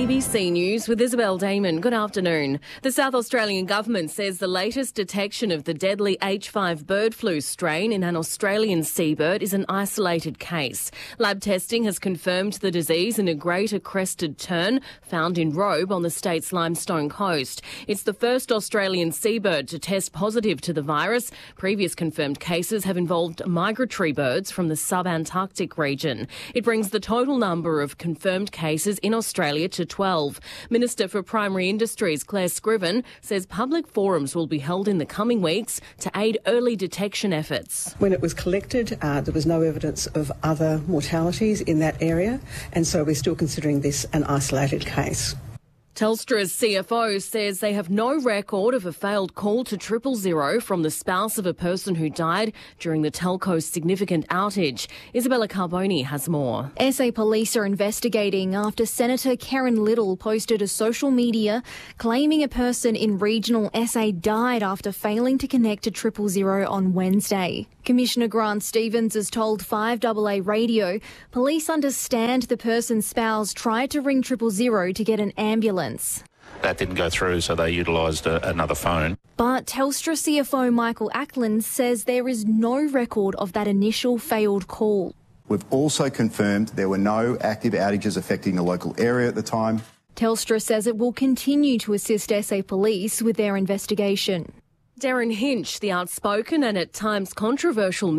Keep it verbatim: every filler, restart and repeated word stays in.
B C News with Isabel Damon. Good afternoon. The South Australian Government says the latest detection of the deadly H five bird flu strain in an Australian seabird is an isolated case. Lab testing has confirmed the disease in a greater crested tern found in Robe on the state's Limestone coast. It's the first Australian seabird to test positive to the virus. Previous confirmed cases have involved migratory birds from the sub-Antarctic region. It brings the total number of confirmed cases in Australia to twelve. Minister for Primary Industries Claire Scriven says public forums will be held in the coming weeks to aid early detection efforts. When it was collected, uh, there was no evidence of other mortalities in that area, and so we're still considering this an isolated case. Telstra's C F O says they have no record of a failed call to triple zero from the spouse of a person who died during the telco's significant outage. Isabella Carboni has more. S A police are investigating after Senator Karen Little posted to social media claiming a person in regional S A died after failing to connect to triple zero on Wednesday. Commissioner Grant Stevens has told five A A Radio police understand the person's spouse tried to ring triple zero to get an ambulance. That didn't go through, so they utilised a, another phone. But Telstra C F O Michael Ackland says there is no record of that initial failed call. We've also confirmed there were no active outages affecting the local area at the time. Telstra says it will continue to assist S A Police with their investigation. Darren Hinch, the outspoken and at times controversial